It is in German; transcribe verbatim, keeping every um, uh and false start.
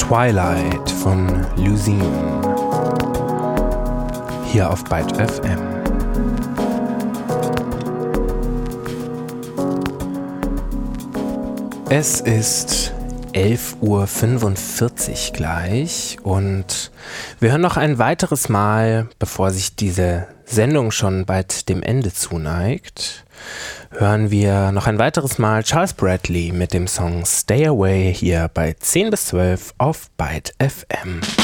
Twilight von Lucine. Hier auf Byte F M. Es ist elf Uhr fünfundvierzig gleich und wir hören noch ein weiteres Mal, bevor sich diese Sendung schon bald dem Ende zuneigt, hören wir noch ein weiteres Mal Charles Bradley mit dem Song Stay Away hier bei zehn bis zwölf auf Byte F M.